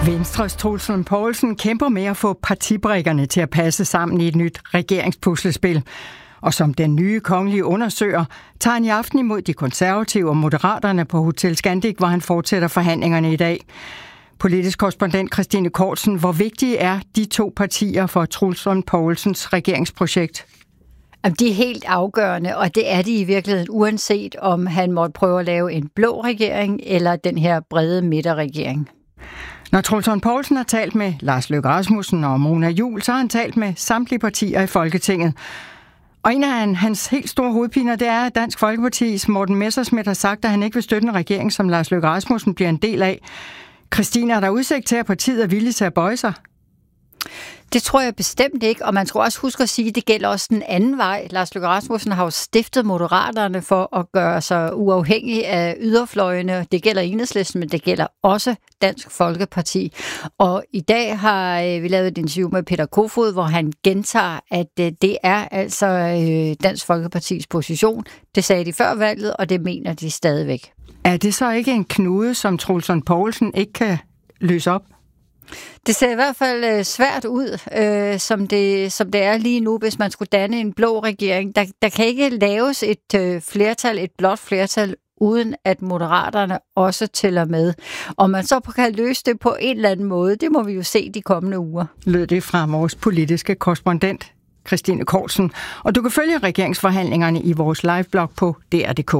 Venstres Troels Lund Poulsen kæmper med at få partibrikkerne til at passe sammen i et nyt regeringspuslespil. Og som den nye kongelige undersøger, tager han i aften imod de konservative og moderaterne på Hotel Scandic, hvor han fortsætter forhandlingerne i dag. Politisk korrespondent Christine Kortsen, hvor vigtige er de to partier for Troels Lund Poulsens regeringsprojekt? De er helt afgørende, og det er de i virkeligheden, uanset om han måtte prøve at lave en blå regering eller den her brede midterregering. Når Troels Lund Poulsen har talt med Lars Løkke Rasmussen og Mona Juul, så har han talt med samtlige partier i Folketinget. Og en af hans helt store hovedpiner, det er, at Dansk Folkepartis Morten Messerschmidt har sagt, at han ikke vil støtte en regering, som Lars Løkke Rasmussen bliver en del af. Christine, er der udsigt til, at partiet er villig til at bøje sig? Det tror jeg bestemt ikke, og man skal også huske at sige, at det gælder også den anden vej. Lars Løkke Rasmussen har jo stiftet Moderaterne for at gøre sig uafhængig af yderfløjene. Det gælder Enhedslisten, men det gælder også Dansk Folkeparti. Og i dag har vi lavet et interview med Peter Kofod, hvor han gentager, at det er altså Dansk Folkepartis position. Det sagde de før valget, og det mener de stadigvæk. Er det så ikke en knude, som Troels Lund Poulsen ikke kan løse op? Det ser i hvert fald svært ud, som det er lige nu, hvis man skulle danne en blå regering. Der kan ikke laves et blåt flertal, uden at moderaterne også tæller med. Om man så kan løse det på en eller anden måde, det må vi jo se de kommende uger. Lød det fra vores politiske korrespondent Christine Kortsen. Og du kan følge regeringsforhandlingerne i vores liveblog på dr.dk.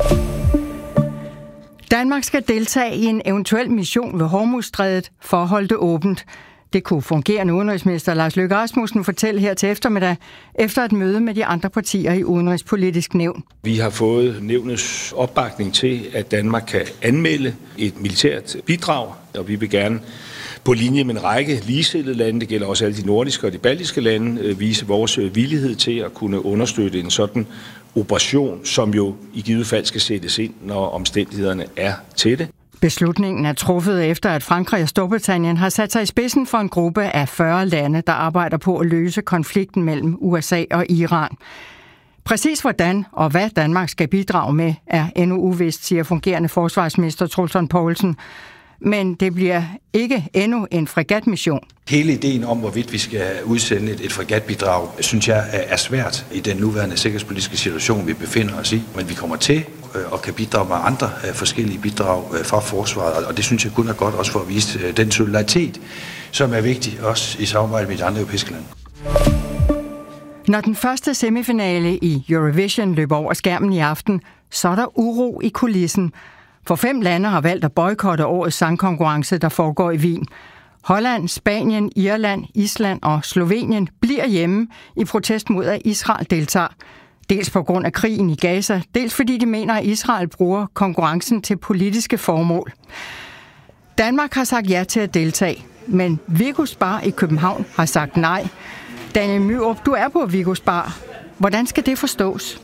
Danmark skal deltage i en eventuel mission ved Hormuzstrædet for at holde det åbent. Det kunne fungerende udenrigsminister Lars Løkke Rasmussen fortælle her til eftermiddag, efter et møde med de andre partier i Udenrigspolitisk Nævn. Vi har fået nævnets opbakning til, at Danmark kan anmelde et militært bidrag, og vi vil gerne på linje med en række ligesindede lande, det gælder også alle de nordiske og de baltiske lande, vise vores villighed til at kunne understøtte en sådan operation, som jo i givet fald skal sættes ind, når omstændighederne er til det. Beslutningen er truffet efter, at Frankrig og Storbritannien har sat sig i spidsen for en gruppe af 40 lande, der arbejder på at løse konflikten mellem USA og Iran. Præcis hvordan og hvad Danmark skal bidrage med, er endnu uvist, siger fungerende forsvarsminister Troels Lund Poulsen. Men det bliver ikke endnu en fregatmission. Hele ideen om, hvorvidt vi skal udsende et fregatbidrag, synes jeg er svært i den nuværende sikkerhedspolitiske situation, vi befinder os i. Men vi kommer til og kan bidrage med andre forskellige bidrag fra forsvaret, og det synes jeg kun er godt også for at vise den solidaritet, som er vigtig også i samarbejde med de andre europæiske lande. Når den første semifinale i Eurovision løber over skærmen i aften, så er der uro i kulissen. For 5 lande har valgt at boykotte årets sangkonkurrence, der foregår i Wien. Holland, Spanien, Irland, Island og Slovenien bliver hjemme i protest mod, at Israel deltager. Dels på grund af krigen i Gaza, dels fordi de mener, at Israel bruger konkurrencen til politiske formål. Danmark har sagt ja til at deltage, men Viggo's Bar i København har sagt nej. Daniel Myrup, du er på Viggo's Bar. Hvordan skal det forstås?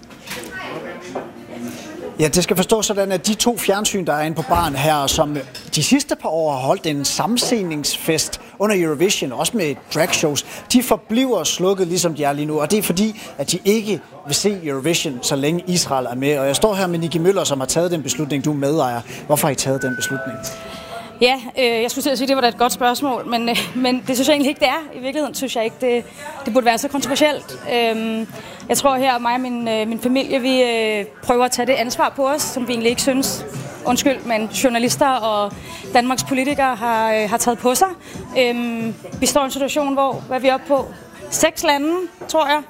Ja, det skal forstås sådan, at de 2 fjernsyn, der er inde på baren her, som de sidste par år har holdt en sammenseningsfest under Eurovision, også med dragshows, de forbliver slukket, ligesom de er lige nu. Og det er fordi, at de ikke vil se Eurovision, så længe Israel er med. Og jeg står her med Nicky Møller, som har taget den beslutning. Du er medejer. Hvorfor har I taget den beslutning? Ja, jeg skulle til at sige, at det var da et godt spørgsmål, men det synes jeg egentlig ikke, det er. I virkeligheden synes jeg ikke, det burde være så kontroversielt. Jeg tror her, mig og min familie, vi prøver at tage det ansvar på os, som vi egentlig ikke synes, men journalister og Danmarks politikere har taget på sig. Vi står i en situation, hvad er vi oppe på? 6 lande, tror jeg,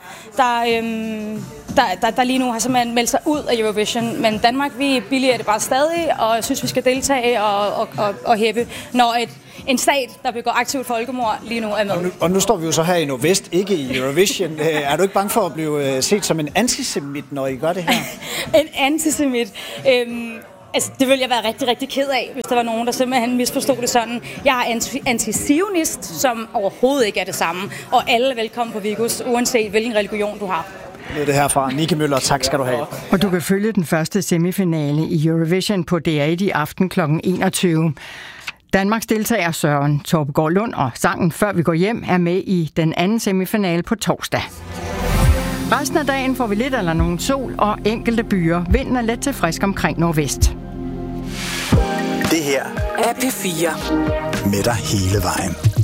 der lige nu har simpelthen meldt sig ud af Eurovision. Men Danmark, vi billiger det bare stadig, og jeg synes, vi skal deltage og hæppe, når en stat, der begår aktivt folkemord, lige nu er med. Og nu står vi jo så her i Nordvest, ikke i Eurovision. Er du ikke bange for at blive set som en antisemit, når I gør det her? En antisemit? Altså, det ville jeg være rigtig, rigtig ked af, hvis der var nogen, der simpelthen misforstod det sådan. Jeg er antizionist, som overhovedet ikke er det samme. Og alle er velkommen på Viggo's, uanset hvilken religion du har. Nu er det her fra Nicky Møller. Tak skal du have. Og du kan følge den første semifinale i Eurovision på DR1 i aften kl. 21. Danmarks deltager Søren Torpegaard Lund og sangen Før vi går hjem er med i den anden semifinale på torsdag. Resten af dagen får vi lidt eller nogen sol og enkelte byer. Vinden er let til frisk omkring nordvest. Det her er P4. Med dig hele vejen.